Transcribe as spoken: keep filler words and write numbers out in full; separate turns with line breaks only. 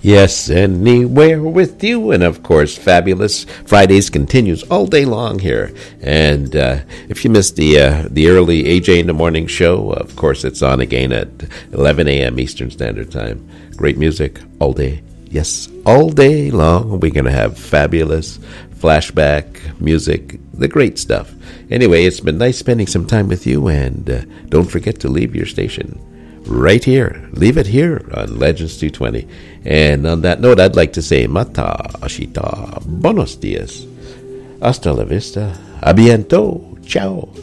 Yes, anywhere with you. And of course, Fabulous Fridays continues all day long here. And uh, if you missed the uh, the early A J in the Morning show, of course, it's on again at eleven a.m. Eastern Standard Time. Great music all day. Yes, all day long. We're going to have fabulous flashback music, the great stuff. Anyway, it's been nice spending some time with you. And uh, don't forget to leave your station right here. Leave it here on Legends two twenty. And on that note, I'd like to say Mata, Ashita, Buenos dias, hasta la vista, a biento, ciao.